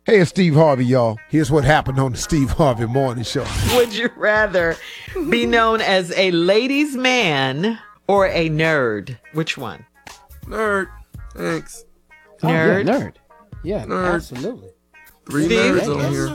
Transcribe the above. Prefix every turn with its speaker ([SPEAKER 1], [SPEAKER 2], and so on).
[SPEAKER 1] Hey, it's Steve Harvey, y'all. Here's what happened on the Steve Harvey Morning Show.
[SPEAKER 2] Would you rather be known as a ladies' man or a nerd? Which one?
[SPEAKER 3] Nerd. Thanks.
[SPEAKER 2] Nerd?
[SPEAKER 4] Oh, yeah, nerd. Yeah,
[SPEAKER 3] Nerd.
[SPEAKER 4] absolutely.
[SPEAKER 3] 3
[SPEAKER 2] Steve?
[SPEAKER 3] nerds on here.